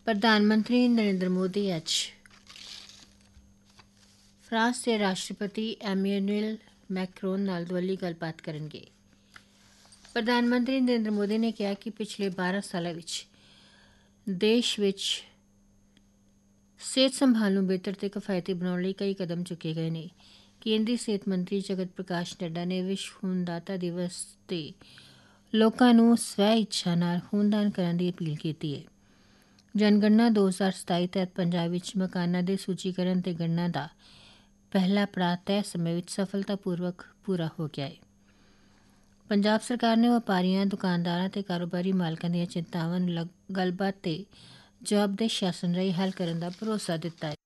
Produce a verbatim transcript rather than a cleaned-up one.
ਪ੍ਰਧਾਨ ਮੰਤਰੀ ਨਰਿੰਦਰ ਮੋਦੀ ਅੱਜ ਫਰਾਂਸ ਦੇ ਰਾਸ਼ਟਰਪਤੀ ਐਮੈਨੂਅਲ ਮੈਕਰੋਨ ਨਾਲ ਦੁਵੱਲੀ ਗੱਲਬਾਤ ਕਰਨਗੇ। ਪ੍ਰਧਾਨ ਮੰਤਰੀ ਨਰਿੰਦਰ ਮੋਦੀ ਨੇ ਕਿਹਾ ਕਿ ਪਿਛਲੇ ਬਾਰਾਂ ਸਾਲਾਂ ਵਿੱਚ ਦੇਸ਼ ਵਿੱਚ ਸਿਹਤ ਸੰਭਾਲ ਨੂੰ ਬਿਹਤਰ ਅਤੇ ਕਿਫਾਇਤੀ ਬਣਾਉਣ ਲਈ ਕਈ ਕਦਮ ਚੁੱਕੇ ਗਏ ਨੇ। ਕੇਂਦਰੀ ਸਿਹਤ ਮੰਤਰੀ ਜਗਤ ਪ੍ਰਕਾਸ਼ ਨੱਡਾ ਨੇ ਵਿਸ਼ਵ ਖੂਨਦਾਤਾ ਦਿਵਸ 'ਤੇ ਲੋਕਾਂ ਨੂੰ ਸਵੈ ਇੱਛਾ ਨਾਲ ਖੂਨਦਾਨ ਕਰਨ ਦੀ ਅਪੀਲ ਕੀਤੀ ਹੈ। ਜਨਗਣਨਾ ਦੋ ਹਜ਼ਾਰ ਸਤਾਈ ਤਹਿਤ ਪੰਜਾਬ ਵਿੱਚ ਮਕਾਨਾਂ ਦੇ ਸੂਚੀਕਰਨ ਅਤੇ ਗਣਨਾ ਦਾ ਪਹਿਲਾ ਪੜਾਅ ਤੈਅ ਸਮੇਂ ਵਿੱਚ ਸਫਲਤਾਪੂਰਵਕ ਪੂਰਾ ਹੋ ਗਿਆ ਹੈ। ਪੰਜਾਬ ਸਰਕਾਰ ਨੇ ਵਪਾਰੀਆਂ, ਦੁਕਾਨਦਾਰਾਂ ਅਤੇ ਕਾਰੋਬਾਰੀ ਮਾਲਕਾਂ ਦੀਆਂ ਚਿੰਤਾਵਾਂ ਨੂੰ ਗੱਲਬਾਤ ਤੇ ਜਵਾਬਦੇਹ ਸ਼ਾਸਨ ਰਾਹੀਂ ਹੱਲ ਕਰਨ ਦਾ ਭਰੋਸਾ ਦਿੱਤਾ ਹੈ।